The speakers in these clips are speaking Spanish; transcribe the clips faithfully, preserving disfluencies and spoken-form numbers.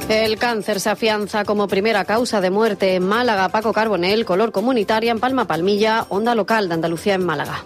El cáncer se afianza como primera causa de muerte en Málaga. Paco Carbonell, Color Comunitaria en Palma Palmilla, Onda Local de Andalucía en Málaga.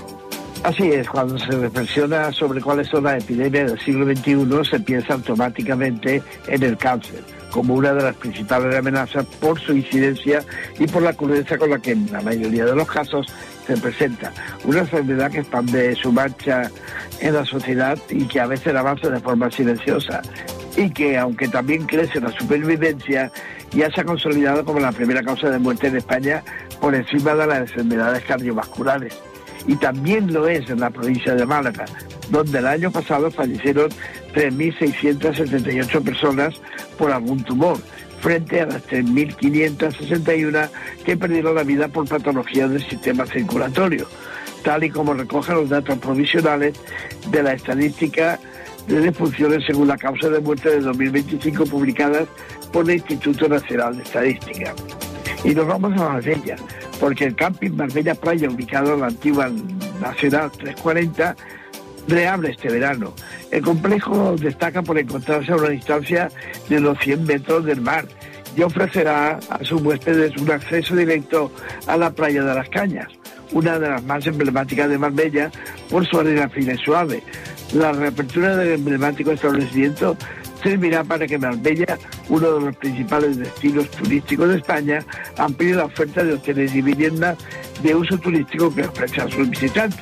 Así es, cuando se reflexiona sobre cuáles son las epidemias del siglo veintiuno, se piensa automáticamente en el cáncer como una de las principales amenazas por su incidencia y por la crudeza con la que en la mayoría de los casos se presenta. Una enfermedad que expande su mancha en la sociedad y que a veces avanza de forma silenciosa y que, aunque también crece la supervivencia, ya se ha consolidado como la primera causa de muerte en España por encima de las enfermedades cardiovasculares. Y también lo es en la provincia de Málaga, donde el año pasado fallecieron tres mil seiscientas setenta y ocho personas por algún tumor, frente a las tres mil quinientas sesenta y uno que perdieron la vida por patologías del sistema circulatorio, tal y como recogen los datos provisionales de la estadística de defunciones según la causa de muerte de dos mil veinticinco publicadas por el Instituto Nacional de Estadística. Y nos vamos a Marbella, porque el camping Marbella Playa, ubicado en la antigua Nacional trescientos cuarenta, reabre este verano. El complejo destaca por encontrarse a una distancia de los cien metros del mar y ofrecerá a sus huéspedes un acceso directo a la playa de las Cañas, una de las más emblemáticas de Marbella por su arena fina y suave. La reapertura del emblemático establecimiento servirá para que Marbella, uno de los principales destinos turísticos de España, amplíe la oferta de hoteles y viviendas de uso turístico que ofrece a sus visitantes.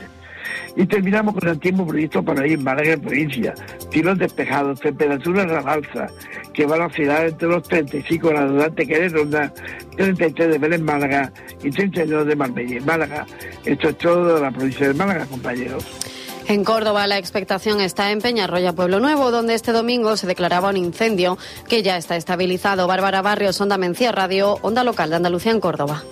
Y terminamos con el tiempo previsto para ir en Málaga en provincia. Cielos despejados, temperaturas al alza, que van a oscilar entre los treinta y cinco grados de Antequera y Ronda, treinta y tres de Belén, Málaga y treinta y dos de Marbella en Málaga. Esto es todo de la provincia de Málaga, compañeros. En Córdoba la expectación está en Peñarroya, Pueblo Nuevo, donde este domingo se declaraba un incendio que ya está estabilizado. Bárbara Barrios, Onda Mencía Radio, Onda Local de Andalucía en Córdoba.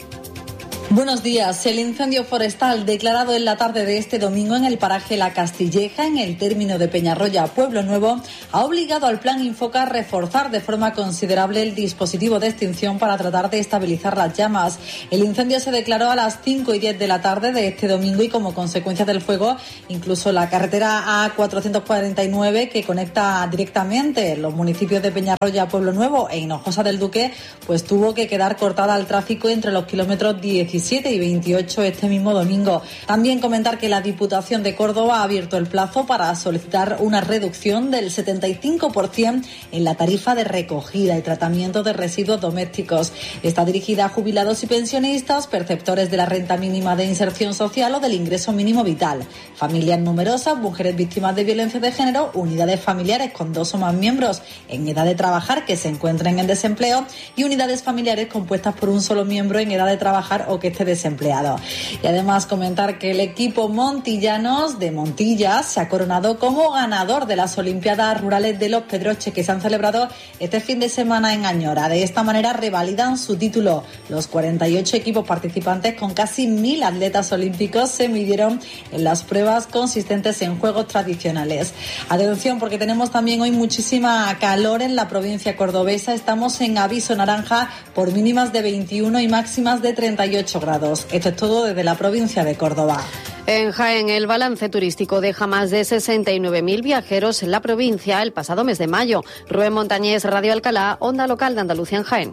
Buenos días. El incendio forestal declarado en la tarde de este domingo en el paraje La Castilleja, en el término de Peñarroya, Pueblo Nuevo, ha obligado al Plan Infoca a reforzar de forma considerable el dispositivo de extinción para tratar de estabilizar las llamas. El incendio se declaró a las cinco y diez de la tarde de este domingo y como consecuencia del fuego, incluso la carretera A cuatrocientos cuarenta y nueve que conecta directamente los municipios de Peñarroya, Pueblo Nuevo e Hinojosa del Duque, pues tuvo que quedar cortada al tráfico entre los kilómetros diecisiete y veintiocho este mismo domingo. También comentar que la Diputación de Córdoba ha abierto el plazo para solicitar una reducción del setenta y cinco por ciento en la tarifa de recogida y tratamiento de residuos domésticos. Está dirigida a jubilados y pensionistas, perceptores de la renta mínima de inserción social o del ingreso mínimo vital, familias numerosas, mujeres víctimas de violencia de género, unidades familiares con dos o más miembros en edad de trabajar que se encuentren en desempleo y unidades familiares compuestas por un solo miembro en edad de trabajar o que esté desempleado. Y además comentar que el equipo Montillanos de Montilla se ha coronado como ganador de las Olimpiadas Rurales de los Pedroches que se han celebrado este fin de semana en Añora. De esta manera revalidan su título. Los cuarenta y ocho equipos participantes con casi mil atletas olímpicos se midieron en las pruebas consistentes en juegos tradicionales. Atención, porque tenemos también hoy muchísima calor en la provincia cordobesa. Estamos en aviso naranja por mínimas de veintiuno y máximas de treinta y ocho grados. Esto es todo desde la provincia de Córdoba. En Jaén, el balance turístico deja más de sesenta y nueve mil viajeros en la provincia el pasado mes de mayo. Rubén Montañés, Radio Alcalá, Onda Local de Andalucía en Jaén.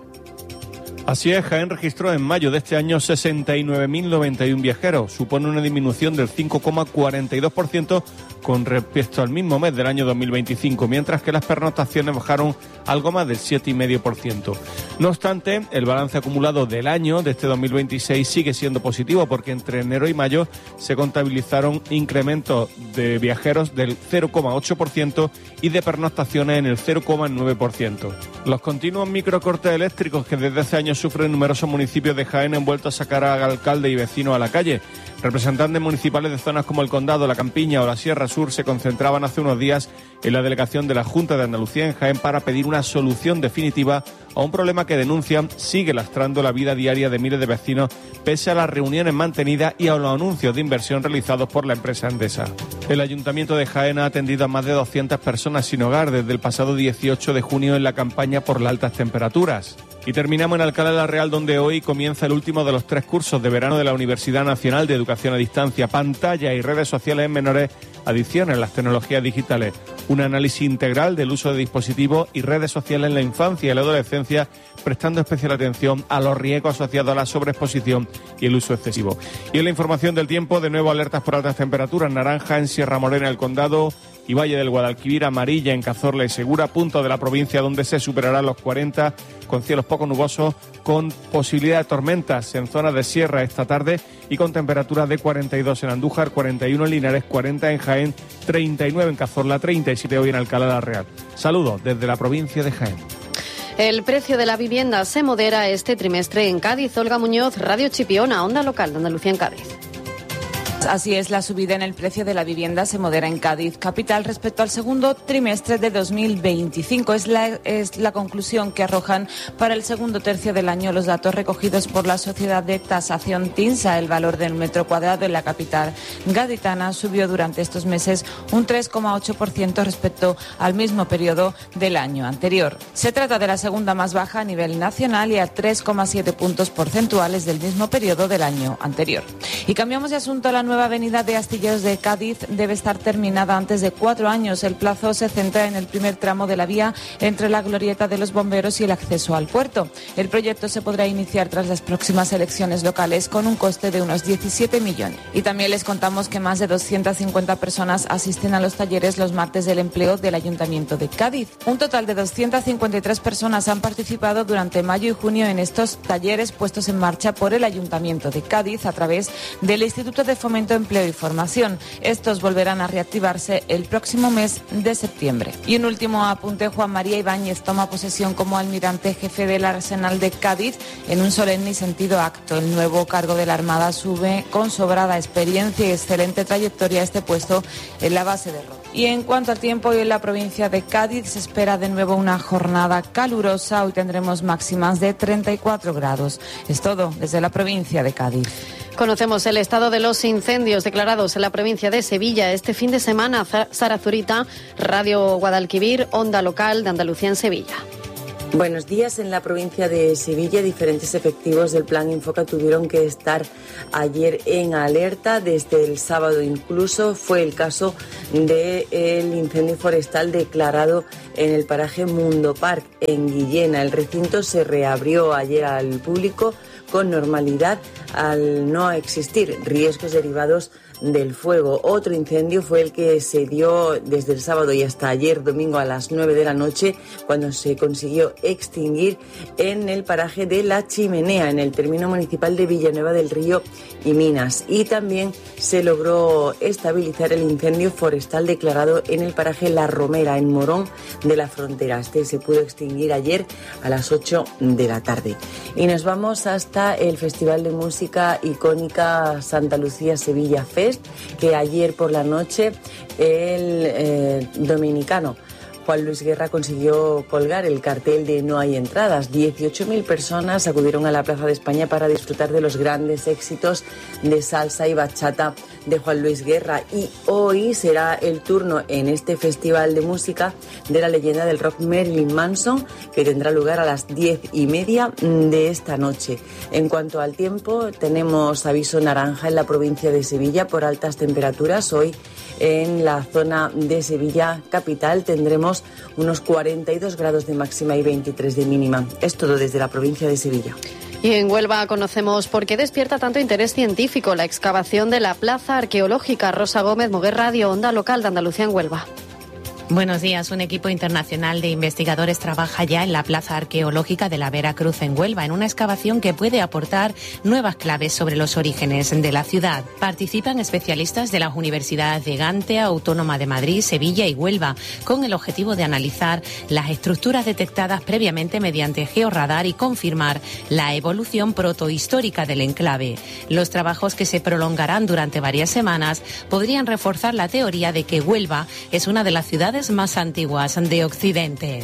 Así es, Jaén registró en mayo de este año sesenta y nueve mil noventa y uno viajeros. Supone una disminución del cinco coma cuarenta y dos por ciento con respecto al mismo mes del año dos mil veinticinco, mientras que las pernoctaciones bajaron algo más del siete coma cinco por ciento. No obstante, el balance acumulado del año de este dos mil veintiséis sigue siendo positivo porque entre enero y mayo se contabilizaron incrementos de viajeros del cero coma ocho por ciento y de pernoctaciones en el cero coma nueve por ciento. Los continuos microcortes eléctricos que desde hace años sufren numerosos municipios de Jaén han vuelto a sacar al alcalde y vecinos a la calle. Representantes municipales de zonas como el Condado, la Campiña o la Sierra Sur se concentraban hace unos días en la delegación de la Junta de Andalucía en Jaén para pedir una solución definitiva a un problema que denuncian sigue lastrando la vida diaria de miles de vecinos pese a las reuniones mantenidas y a los anuncios de inversión realizados por la empresa Endesa. El Ayuntamiento de Jaén ha atendido a más de doscientas personas sin hogar desde el pasado dieciocho de junio en la campaña por las altas temperaturas. Y terminamos en Alcalá de la Real, donde hoy comienza el último de los tres cursos de verano de la Universidad Nacional de Educación a Distancia, Pantalla y Redes Sociales en Menores, Adicciones en las Tecnologías Digitales. Un análisis integral del uso de dispositivos y redes sociales en la infancia y la adolescencia, prestando especial atención a los riesgos asociados a la sobreexposición y el uso excesivo. Y en la información del tiempo, de nuevo alertas por altas temperaturas, naranja en Sierra Morena, el Condado y Valle del Guadalquivir, amarilla en Cazorla y Segura, punto de la provincia donde se superarán los cuarenta, con cielos poco nubosos, con posibilidad de tormentas en zonas de sierra esta tarde y con temperaturas de cuarenta y dos en Andújar, cuarenta y uno en Linares, cuarenta en Jaén, treinta y nueve en Cazorla, treinta y siete hoy en Alcalá de la Real. Saludos desde la provincia de Jaén. El precio de la vivienda se modera este trimestre en Cádiz. Olga Muñoz, Radio Chipiona, Onda Local de Andalucía en Cádiz. Así es, la subida en el precio de la vivienda se modera en Cádiz capital respecto al segundo trimestre de dos mil veinticinco. Es la, es la conclusión que arrojan para el segundo tercio del año los datos recogidos por la Sociedad de Tasación TINSA. El valor del metro cuadrado en la capital gaditana subió durante estos meses un tres coma ocho por ciento respecto al mismo periodo del año anterior. Se trata de la segunda más baja a nivel nacional y a tres coma siete puntos porcentuales del mismo periodo del año anterior. Y cambiamos de asunto. La nueva avenida de Astilleros de Cádiz debe estar terminada antes de cuatro años. El plazo se centra en el primer tramo de la vía entre la Glorieta de los Bomberos y el acceso al puerto. El proyecto se podrá iniciar tras las próximas elecciones locales con un coste de unos diecisiete millones. Y también les contamos que más de doscientas cincuenta personas asisten a los talleres Los Martes del Empleo del Ayuntamiento de Cádiz. Un total de doscientas cincuenta y tres personas han participado durante mayo y junio en estos talleres puestos en marcha por el Ayuntamiento de Cádiz a través del Instituto de Fomento, Empleo y Formación. Estos volverán a reactivarse el próximo mes de septiembre. Y un último apunte: Juan María Ibáñez toma posesión como almirante jefe del Arsenal de Cádiz en un solemne y sentido acto. El nuevo cargo de la Armada sube con sobrada experiencia y excelente trayectoria a este puesto en la base de Rota. Y en cuanto al tiempo, hoy en la provincia de Cádiz se espera de nuevo una jornada calurosa. Hoy tendremos máximas de treinta y cuatro grados. Es todo desde la provincia de Cádiz. Conocemos el estado de los incendios declarados en la provincia de Sevilla este fin de semana. Sara Zurita, Radio Guadalquivir, Onda Local de Andalucía en Sevilla. Buenos días. En la provincia de Sevilla, diferentes efectivos del Plan Infoca tuvieron que estar ayer en alerta. Desde el sábado incluso fue el caso del incendio forestal declarado en el paraje Mundo Park, en Guillena. El recinto se reabrió ayer al público con normalidad al no existir riesgos derivados del fuego. Otro incendio fue el que se dio desde el sábado y hasta ayer domingo a las nueve de la noche, cuando se consiguió extinguir en el paraje de La Chimenea, en el término municipal de Villanueva del Río y Minas. Y también se logró estabilizar el incendio forestal declarado en el paraje La Romera, en Morón de la Frontera. Este se pudo extinguir ayer a las ocho de la tarde. Y nos vamos hasta el Festival de Música Icónica Santa Lucía Sevilla Fest, que ayer por la noche el eh, dominicano Juan Luis Guerra consiguió colgar el cartel de No hay entradas. dieciocho mil personas acudieron a la Plaza de España para disfrutar de los grandes éxitos de salsa y bachata de Juan Luis Guerra. Y hoy será el turno en este festival de música de la leyenda del rock Marilyn Manson, que tendrá lugar a las diez y media de esta noche. En cuanto al tiempo, tenemos aviso naranja en la provincia de Sevilla por altas temperaturas. Hoy en la zona de Sevilla capital tendremos unos cuarenta y dos grados de máxima y veintitrés de mínima. Es todo desde la provincia de Sevilla. Y en Huelva conocemos por qué despierta tanto interés científico la excavación de la Plaza Arqueológica. Rosa Gómez, Moguer Radio, Onda Local de Andalucía en Huelva. Buenos días. Un equipo internacional de investigadores trabaja ya en la Plaza Arqueológica de la Veracruz en Huelva, en una excavación que puede aportar nuevas claves sobre los orígenes de la ciudad. Participan especialistas de las universidades de Gante, Autónoma de Madrid, Sevilla y Huelva, con el objetivo de analizar las estructuras detectadas previamente mediante georradar y confirmar la evolución protohistórica del enclave. Los trabajos, que se prolongarán durante varias semanas, podrían reforzar la teoría de que Huelva es una de las ciudades más antiguas de Occidente.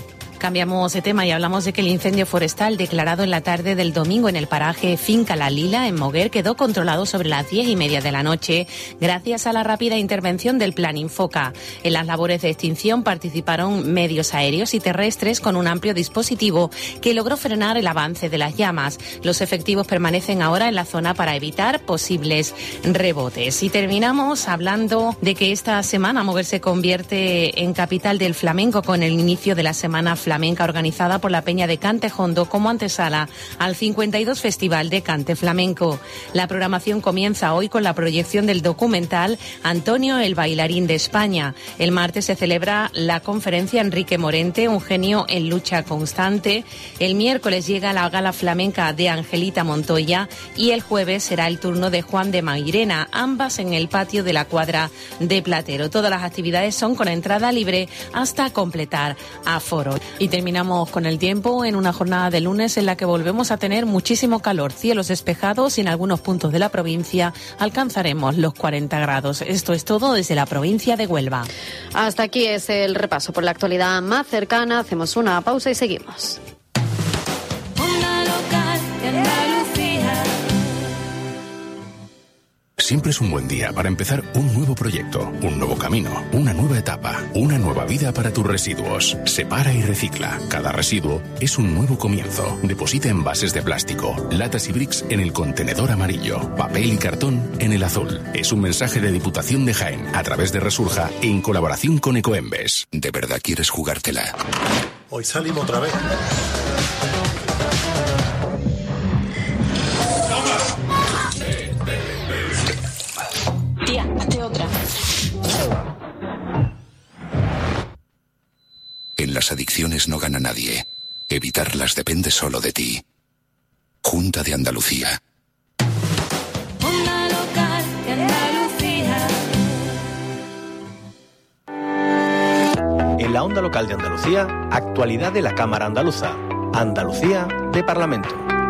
Cambiamos de tema y hablamos de que el incendio forestal declarado en la tarde del domingo en el paraje Finca La Lila, en Moguer, quedó controlado sobre las diez y media de la noche gracias a la rápida intervención del Plan Infoca. En las labores de extinción participaron medios aéreos y terrestres con un amplio dispositivo que logró frenar el avance de las llamas. Los efectivos permanecen ahora en la zona para evitar posibles rebotes. Y terminamos hablando de que esta semana Moguer se convierte en capital del flamenco con el inicio de la Semana Flamenca organizada por la Peña de Cante Jondo como antesala al cincuenta y dos Festival de Cante Flamenco. La programación comienza hoy con la proyección del documental Antonio el bailarín de España. El martes se celebra la conferencia Enrique Morente, un genio en lucha constante. El miércoles llega la gala flamenca de Angelita Montoya y el jueves será el turno de Juan de Mairena, ambas en el patio de la Cuadra de Platero. Todas las actividades son con entrada libre hasta completar aforo. Y terminamos con el tiempo en una jornada de lunes en la que volvemos a tener muchísimo calor, cielos despejados y en algunos puntos de la provincia alcanzaremos los cuarenta grados. Esto es todo desde la provincia de Huelva. Hasta aquí es el repaso por la actualidad más cercana. Hacemos una pausa y seguimos. Onda Local de Andalucía. Siempre es un buen día para empezar un nuevo proyecto, un nuevo camino, una nueva etapa, una nueva vida para tus residuos. Separa y recicla. Cada residuo es un nuevo comienzo. Deposita envases de plástico, latas y bricks en el contenedor amarillo, papel y cartón en el azul. Es un mensaje de Diputación de Jaén a través de Resurja en colaboración con Ecoembes. ¿De verdad quieres jugártela? Hoy salimos otra vez. Tía, hazte otra. En las adicciones no gana nadie. Evitarlas depende solo de ti. Junta de Andalucía. Onda Local de Andalucía. En la Onda Local de Andalucía, actualidad de la Cámara Andaluza. Andalucía de Parlamento.